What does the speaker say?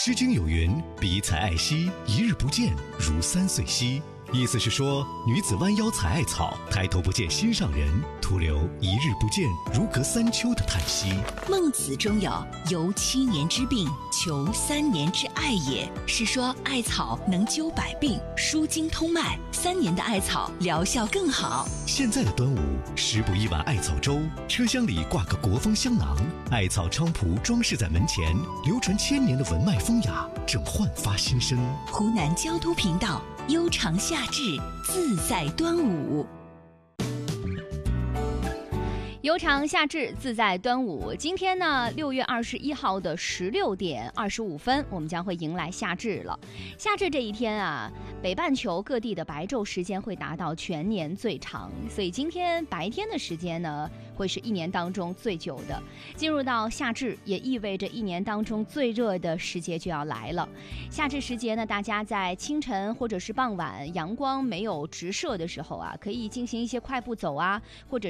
诗经有云：比采艾稀，一日不见，如3岁稀。意思是说，女子弯腰采艾草，抬头不见心上人，徒留一日不见，如隔3秋的叹息。 孟子中有由7年之病，求3年之艾也，是说艾草能灸百病，舒筋通脉，3年的艾草疗效更好。 现在的端午，食补一碗艾草粥，车厢里挂个国风香囊，艾草菖蒲装饰在门前，流传1000年的文脉风雅正焕发新生。 湖南交通频道，悠长夏至，自在端午。 悠长夏至，自在端午。今天呢，6月21号的16点25分，我们将会迎来夏至了。夏至这一天啊，北半球各地的白昼时间会达到全年最长，所以今天白天的时间呢，会是1年当中最久的。进入到夏至，也意味着1年当中最热的时节就要来了。夏至时节呢，大家在清晨或者是傍晚，阳光没有直射的时候啊，可以进行一些快步走啊，或者